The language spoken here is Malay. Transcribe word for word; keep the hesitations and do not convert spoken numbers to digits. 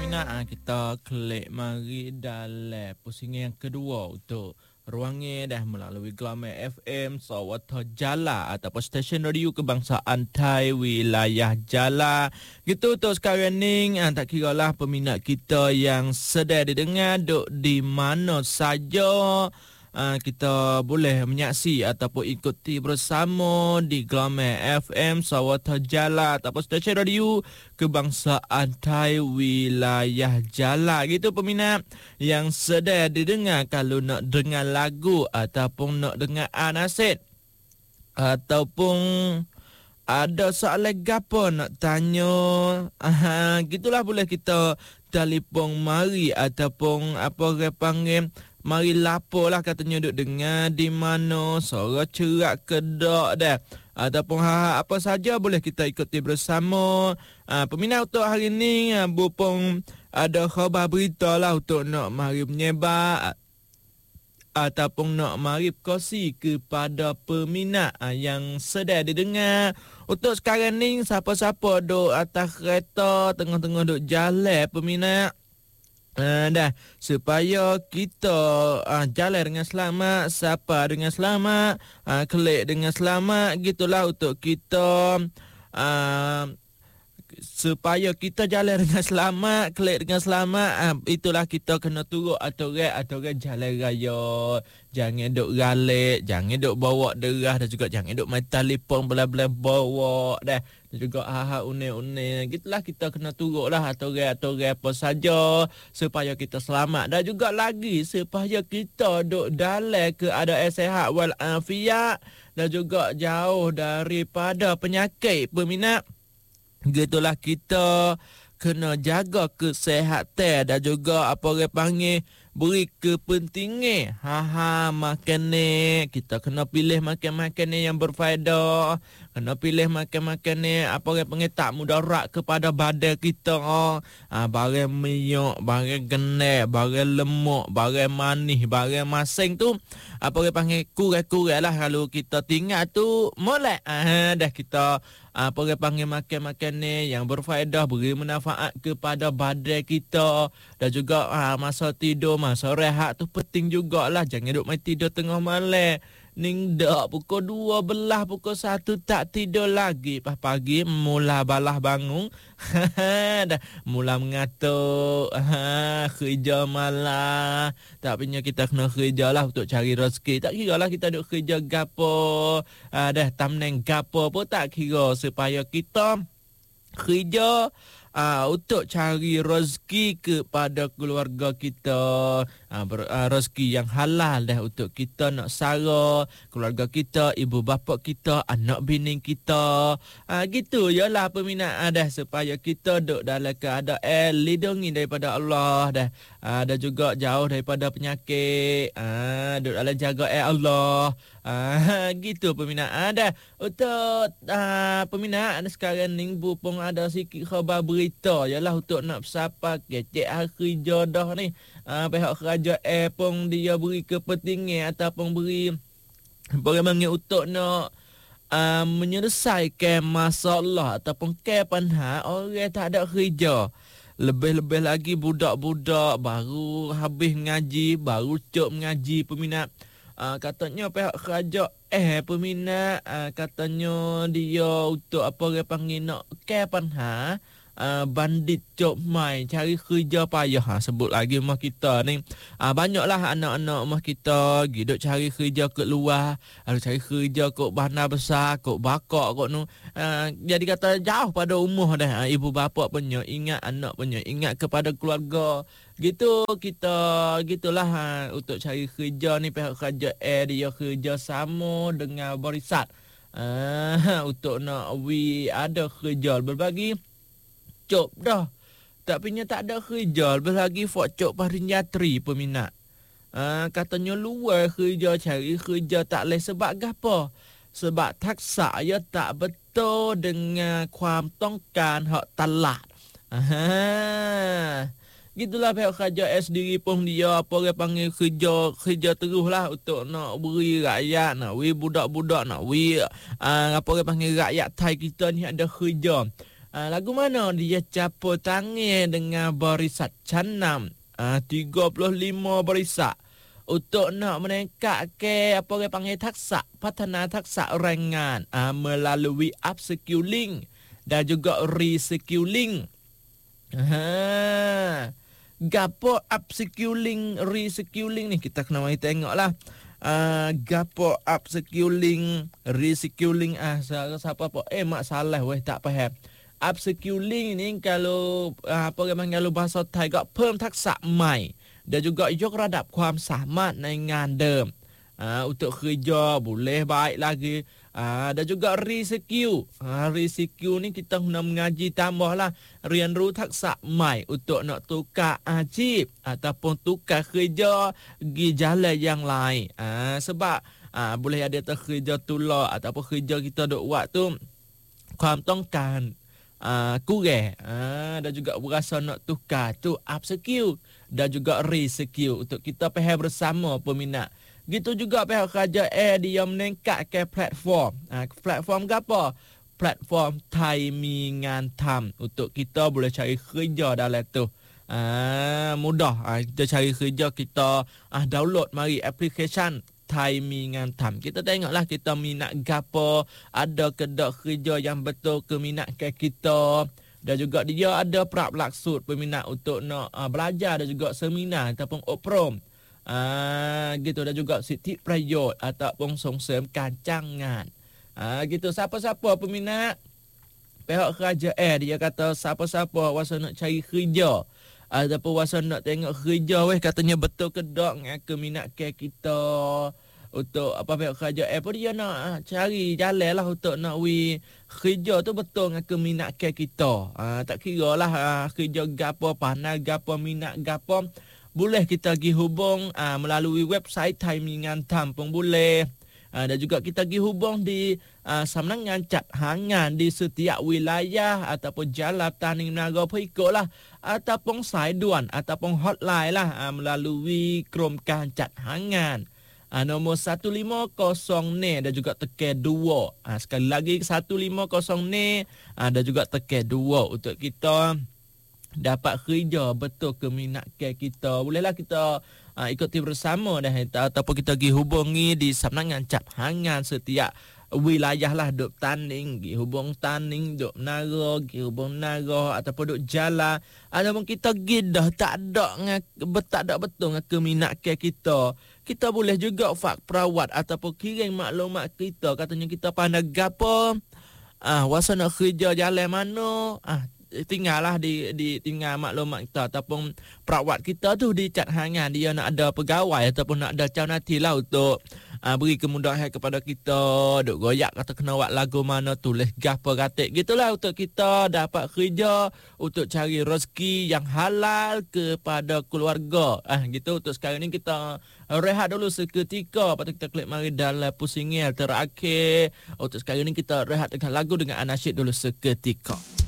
peminat, ah, kita klik mari dalam pusingan yang kedua untuk ruangnya dah melalui Glamour F M Sawatha Jala ataupun stesen radio kebangsaan Thai wilayah Jala. Gitu untuk sekarang ni, ah, tak kira lah peminat kita yang sedang didengar duk di mana saja. Uh, kita boleh menyaksi ataupun ikuti bersama di Glamour F M Sawatha Jala ataupun stesen radio kebangsaan Thai wilayah Jala. Gitu peminat yang sedang didengar, kalau nak dengar lagu ataupun nak dengar anaset ataupun ada soalan gapo nak tanya, aha, gitulah boleh kita telefon mari ataupun apa orang panggil mari lapor lah, katanya duk dengar di mana, suara cerak kedak dah ataupun ha, apa saja boleh kita ikuti bersama. Ha, peminat untuk hari ni, ha, Bupong ada khabar berita lah untuk nak mari menyebar ataupun nak mari berkongsi kepada peminat, ha, yang sedang didengar. Untuk sekarang ni, siapa-siapa duk atas kereta, tengah-tengah duk jalan peminat, Uh, dah supaya kita uh, jalan dengan selamat, sapa dengan selamat, uh, klik dengan selamat, gitulah untuk kita uh, supaya kita jalan dengan selamat, klik dengan selamat. uh, itulah kita kena turut aturan-aturan jalan raya. Jangan duk galik, jangan duk bawa derah, dan juga jangan duk main telefon belah-belah bawa dah. Dan juga hal-hal unik-unik. Gitulah kita kena turutlah aturan-aturan apa saja supaya kita selamat. Dan juga lagi supaya kita duk dalam keadaan sihat walafiat dan juga jauh daripada penyakit peminat. Gitulah kita kena jaga kesihatan dan juga apa orang panggil beri kepentingan ha-ha makan ni. Kita kena pilih makan-makan ni yang berfaedah. Kena pilih makan-makan ni apa orang panggil tak mudarat kepada badan kita. Ha, barang minyak, barang genek, barang lemak, barang manis, barang masing tu apa orang panggil kurang-kurang lah. Kalau kita tinggal tu molek. Ha, dah kita apa orang panggil makan-makan ni yang berfaedah, beri manfaat kepada badan kita. Dan juga ha, masa tidur, masa rehat tu penting jugalah. Jangan duduk main tidur tengah malam. Ning dak pukul dua belas, pukul satu tak tidur lagi. Pas pagi mula balah bangun. Dah mula mengatuk. Ha, kerja malam. Tak punya kita kena kerja lah untuk cari rezeki. Tak kira lah kita duk kerja gapo. Ha, dah tamneng gapo pun tak kira. Supaya kita kerja Uh, untuk cari rezeki kepada keluarga kita, uh, ber, uh, rezeki yang halal dah untuk kita nak sara keluarga kita, ibu bapa kita, anak bini kita. Uh, gitu yalah peminat, uh, dah supaya kita duduk dalam keadaan lindungi daripada Allah dah, uh, dan juga jauh daripada penyakit, uh, duduk dalam jagaan Allah. Ah, gitu peminat. Ada untuk ah, peminat sekarang ni Bupong ada sikit khabar berita, ialah untuk nak bersapa kecek hari jodoh ni. Ah, pihak kerajaan pun dia beri kepentingan ataupun beri bagaimana untuk nak ah, menyelesaikan masalah ataupun ke panha orang tak ada kerja. Lebih-lebih lagi budak-budak baru habis mengaji, baru cuk mengaji peminat. Uh, katanya pihak kerajaan eh peminat, uh, katanya dia untuk apa orang panggil nak kapan ha uh, bandit job mai cari kerja payah, ha, sebut lagi rumah kita ni. Uh, banyaklah anak-anak rumah kita giduk cari kerja ke luar, ada cari kerja ke bandar besar, ke bakak kot nu. Uh, jadi kata jauh pada umur dah. Uh, ibu bapa punya ingat, anak punya ingat kepada keluarga. Gitu kita gitulah ha, untuk cari kerja ni pihak kerajaan dia kerja sama dengan barisan ah, untuk nak we ada kerja berbagi job dah. Tak punya tak ada kerja berbagi fort job parinjatri peminat. Ah, katanya luar kerja cari kerja tak leh sebab gapo? Sebab taksa ya tak betul denganความต้องการhak talat. Ah. Gitulah pihak kerajaan sendiri pun dia apa orang panggil kerja kerja teruslah untuk nak beri rakyat, nak we budak-budak, nak we uh, apa orang panggil rakyat Thai kita ni ada kerja. Uh, lagu mana dia capur tangan dengan barisan canam. Uh, tiga puluh lima barisan. Untuk nak meningkat ke apa orang panggil taksa, patana taksa rangan uh, melalui upskilling dan juga reskilling. Ha. Gapo upskilling, reskilling ni kita kena mari tengoklah. Uh, gapo upskilling, reskilling ah siapa apa eh mak salah weh tak faham. Upskilling ni kalau uh, apa orang panggil bahasa Thai gak พิ่มทักษะใหม่ dan juga ยกระดับความสามารถในงานเดิม uh, untuk kerja boleh baik lagi. uh, dan juga reskill. uh, reskill ni kita kena mengaji tambah lah, เรียนรู้ทักษะใหม่ untuk nak tukar achiep ataupun tukar kerja pergi jalan yang lain. uh, sebab uh, boleh ada kerja tolak ataupun kerja kita duk buat tu ความต้องการ Uh, kurang uh, dan juga berasa nak tukar tu upskill dan juga reskill untuk kita faham bersama peminat. Gitu juga pihak kerajaan dia meningkatkan platform. Uh, platform apa? Platform Thai Mi Ngan Tham untuk kita boleh cari kerja dalam tu. Uh, mudah uh, kita cari kerja, kita uh, download mari application Thai Mi Ngan Tham. Kita tengoklah kita minat gapo, ada kedak kerja yang betul keminatkan kita. Dan juga dia ada prap laksud peminat untuk nak uh, belajar dan juga seminar ataupun obrom. Uh, gitu dan juga siti prayot ataupun ส่งเสริมการจ้างงาน. Uh, gitu siapa-siapa peminat pihak kerajaan dia kata siapa-siapa wasa nak cari kerja ataupun wasa nak tengok kerja weh katanya betul ke tak dengan keminatkan kita untuk apa pihak kerajaan apa dia nak cari jalan lah untuk nak wi kerja tu betul dengan keminatkan kita. Uh, tak kira lah uh, kerja gapo, pandai gapo, minat gapo, boleh kita pergi hubung uh, melalui website Thai Mi Ngan Tham pun boleh. Uh, dan juga kita pergi hubung di uh, Samlangan Cat Hangan di setiap wilayah ataupun jalan Taning Naga perikutlah ataupun saiduan ataupun hotline lah uh, melalui Kromkan Cat Hangan. Uh, nombor satu lima kosong ni dan juga tekan dua. Uh, sekali lagi satu lima kosong ni uh, dan juga tekan dua untuk kita dapat kerja betul keminatkan kita. Bolehlah kita uh, ikuti bersama dah ataupun kita pergi hubungi di Samlangan Cap Hangan setiap wilayah lah duk Taning, pergi hubung Taning, duk Menara, pergi hubung Menara ataupun duk Jalan. Ataupun kita pergi dah tak ada tak ada betul dengan keminatkan kita. Kita boleh juga fak perawat ataupun kirim maklumat kita, katanya kita pandai gapo, ah wasa nak kerja jalan mana, ah tinggallah di di tinggal maklumat kita ataupun perawat kita tu di Cat Hangan dia nak ada pegawai ataupun nak ada cawanati lah untuk uh, beri kemudahan kepada kita, duk goyak kata kena buat lagu mana, tulis gapo katik gitulah untuk kita dapat kerja untuk cari rezeki yang halal kepada keluarga. Ah gitu untuk sekarang ni kita rehat dulu seketika, lepas tu kita klik mari dalam pusingnya terakhir. Untuk sekarang ni kita rehat dengan lagu dengan anasyid dulu seketika.